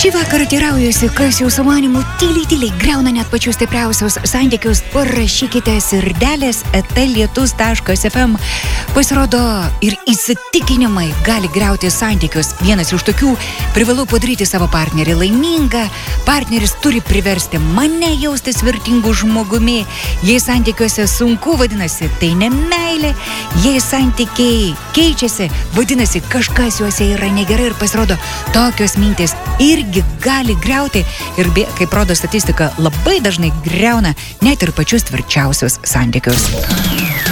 Šį vakarą teiraujuosi, kas jūsų manimų tyliai greuna net pačius stipriausius santykius. Parašykite sirdelės@lietus.fm. Pasirodo, ir įsitikinimai gali griauti santykius. Vienas iš tokių: privalau padaryti savo partnerį laimingą. Partneris turi priversti mane jaustis vertingu žmogumi. Jei santykiuose sunku, vadinasi, tai ne meilė. Jei santykiai keičiasi, vadinasi, kažkas juose yra negerai. Ir pasirodo, tokios mintis irgi gali griauti ir, kaip rodo statistika, labai dažnai griauna net ir pačius tvirčiausius santykius.